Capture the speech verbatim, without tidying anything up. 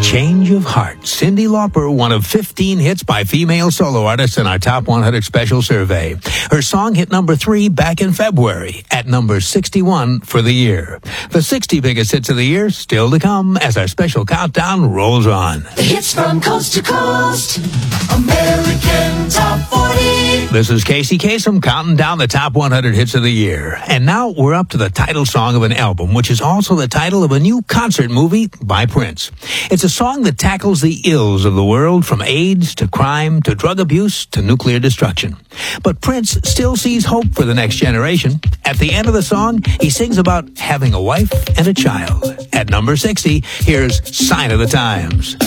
Change of Heart. Cyndi Lauper, one of fifteen hits by female solo artists in our Top one hundred special survey. Her song hit number three back in February at number sixty-one for the year. The sixty biggest hits of the year still to come as our special countdown rolls on. The hits from coast to coast. American Top forty. This is Casey Kasem counting down the top one hundred hits of the year. And now we're up to the title song of an album, which is also the title of a new concert movie by Prince. It's a song that tackles the ills of the world, from AIDS to crime to drug abuse to nuclear destruction. But Prince still sees hope for the next generation. At the end of the song, he sings about having a wife and a child. At number sixty, here's Sign of the Times.